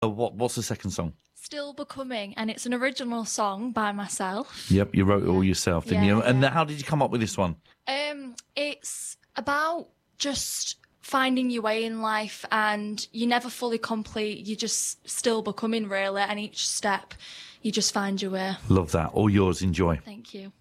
What's the second song? Still Becoming, and it's an original song by myself. Yep, you wrote it all yourself, didn't you? And how did you come up with this one? It's about just finding your way in life, and you're never fully complete. You're just still becoming, really, and each step you just find your way. Love that. All yours. Enjoy. Thank you.